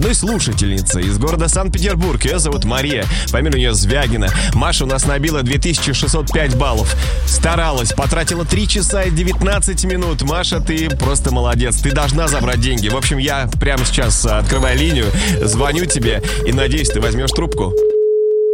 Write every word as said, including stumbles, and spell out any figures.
одной слушательницы из города Санкт-Петербург. Ее зовут Мария. Фамилия у нее Звягина. Маша у нас набила две тысячи шестьсот пять баллов. Старалась, потратила три часа и девятнадцать минут. Маша, ты просто молодец. Ты должна забрать деньги. В общем, я прямо сейчас открываю линию, звоню тебе и надеюсь, ты возьмешь трубку.